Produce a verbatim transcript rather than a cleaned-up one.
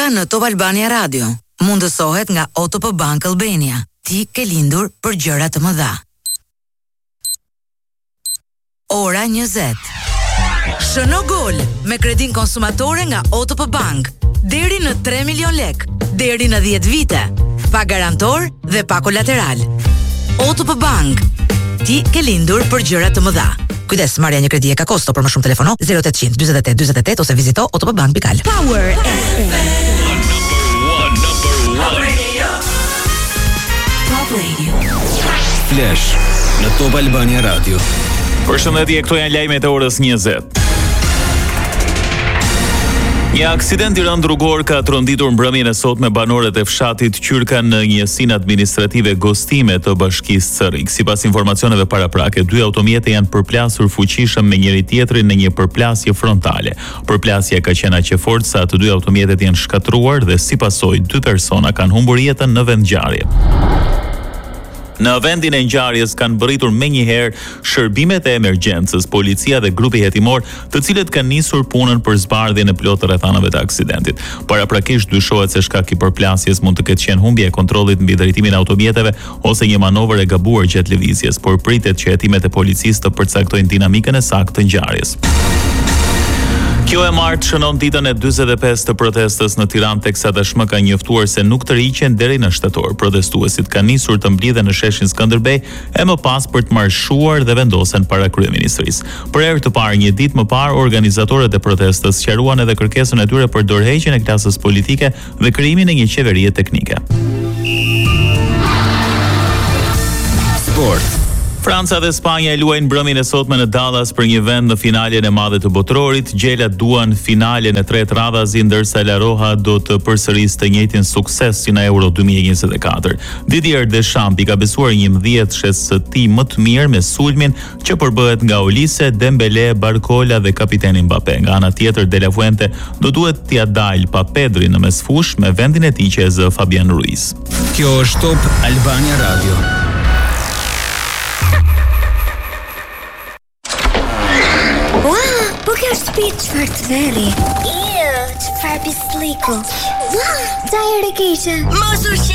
në Top Albania Radio mundësohet nga O T P Bank Albania. Ti ke lindur për gjëra të mëdha. Ora njëzet. Shëno gol me kredin konsumatore nga O T P Bank. Deri në tre milion lek, deri në dhjetë vite. Pa garantor dhe pa kolateral. O T P Bank. Ti ke lindur për gjëra të mëdha. Kujdes, marrja një kredi e ka kosto, për më shumë telefono zero opt zero zero dyzet e tetë dyzet e tetë ose vizito otpbank pikal. Power F M. Top Radio. Top Radio. Flash në Top Albania Radio. Përshëndetje, këto janë lajmet e orës njëzet. Një aksident i rënd rrugor ka tronditur mbrëmjen e sotme banorët e fshatit Qyrka në njësinë administrative Gostime të Bashkisë Cerrik. Sipas informacioneve paraprake, dy automjete janë përplasur fuqishëm me njëri tjetrin në një përplasje frontale. Përplasja ka qenë aq e fortë sa të dy automjetet janë shkatruar dhe si pasojë dy persona kanë humbur jetën në vendngjarje. Në vendin e ngjarjes kanë bërritur menjëherë shërbimet e emergjencës, policia dhe grupi hetimor, të cilët kanë nisur punën për zbardhjen e plotë rrethanave të aksidentit. Paraprakisht dyshohet se shkak i përplasjes mund të ketë qenë humbja e kontrollit mbi drejtimin e automjeteve ose një manovër e gabuar gjatë lëvizjes, por pritet që hetimet e policisë të përcaktojnë dinamikën e saktë të ngjarjes. Kjo e martë shënon ditën e dyzet e pesë të protestës në Tiranë, teksa tashmë ka njoftuar se nuk të riqen deri në shtator. Protestuesit kanë nisur të mblidhen në sheshin Skënderbej e më pas për të marshuar dhe vendosen para kryeministrisë. Për herë të parë një ditë më parë, organizatorët e protestës sqaruan edhe kërkesën e tyre për dorëheqjen e klasës politike dhe krijimin e një qeverie teknike. Sport. Franca dhe Spanja e luajnë mbrëmjen e sotme në Dallas për një vend në finalen e madhe të botrorit. Gjelat duan finalen e tretë radhazi, ndërsa La Roja do të përsërisë të njëjtin sukses si në Euro dy mijë e njëzet e katër. Didier Deschamps i ka besuar një mbëdhjetëshes së tij më të mirë me sulmin që përbëhet nga Olise, Dembele, Barcola dhe kapiteni Mbappé. Nga ana tjetër, De La Fuente do duhet t'ia dalë pa Pedri në mesfush me vendin e tij që e zë Fabian Ruiz. Kjo është Top Albania Radio. Po kjo shtëpi çfarë të veri? Iu, çfarë pisliku? Ua, ta ere keqe. Mos u